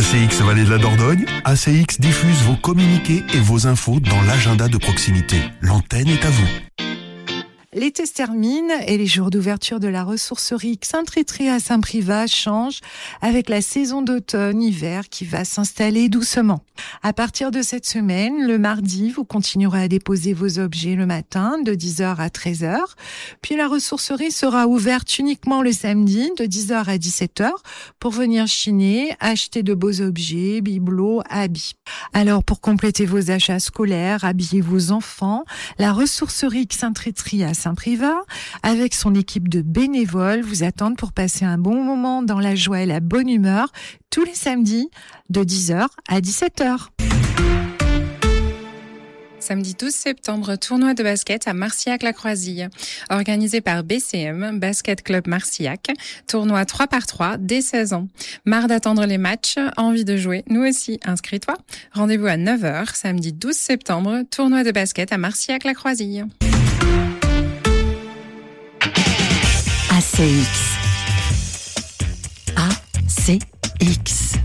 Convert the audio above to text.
ACX Vallée de la Dordogne, ACX diffuse vos communiqués et vos infos dans l'agenda de proximité. L'antenne est à vous. L'été se termine et les jours d'ouverture de la ressourcerie Saint-Tritri à Saint-Privat changent avec la saison d'automne-hiver qui va s'installer doucement. À partir de cette semaine, le mardi, vous continuerez à déposer vos objets le matin de 10h à 13h. Puis la ressourcerie sera ouverte uniquement le samedi de 10h à 17h pour venir chiner, acheter de beaux objets, bibelots, habits. Alors pour compléter vos achats scolaires, habiller vos enfants, la ressourcerie Saint-Tritri à Saint-Privat, avec son équipe de bénévoles, vous attendent pour passer un bon moment dans la joie et la bonne humeur tous les samedis de 10h à 17h. Samedi 12 septembre, tournoi de basket à Marcillac-la-Croisille. Organisé par BCM, Basket Club Marcillac. Tournoi 3x3 dès 16 ans. Marre d'attendre les matchs, envie de jouer, nous aussi, inscris-toi. Rendez-vous à 9h, samedi 12 septembre, tournoi de basket à Marcillac-la-Croisille. ACX. ACX.